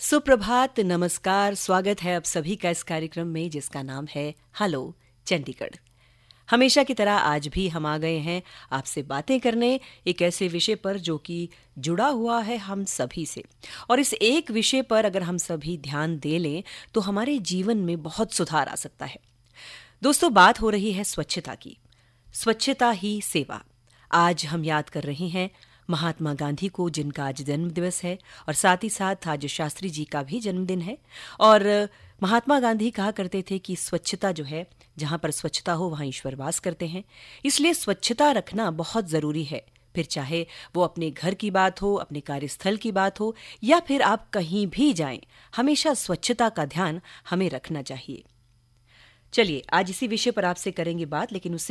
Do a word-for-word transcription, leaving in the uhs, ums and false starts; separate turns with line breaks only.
सुप्रभात, नमस्कार, स्वागत है आप सभी का इस कार्यक्रम में जिसका नाम है हेलो चंडीगढ़। हमेशा की तरह आज भी हम आ गए हैं आपसे बातें करने एक ऐसे विषय पर जो कि जुड़ा हुआ है हम सभी से, और इस एक विषय पर अगर हम सभी ध्यान दे लें तो हमारे जीवन में बहुत सुधार आ सकता है। दोस्तों, बात हो रही है स्वच्छता की। स्वच्छता ही सेवा। आज हम याद कर रहे हैं महात्मा गांधी को, जिनका आज जन्म दिवस है, और साथ ही साथ आज शास्त्री जी का भी जन्मदिन है। और महात्मा गांधी कहा करते थे कि स्वच्छता जो है, जहां पर स्वच्छता हो वहां ईश्वर वास करते हैं। इसलिए स्वच्छता रखना बहुत जरूरी है। फिर चाहे वो अपने घर की बात हो, अपने कार्यस्थल की बात हो, या फिर आप कहीं भी जाएं, हमेशा स्वच्छता का ध्यान हमें रखना चाहिए। चलिए, आज इसी विषय पर आपसे करेंगे बात, लेकिन उससे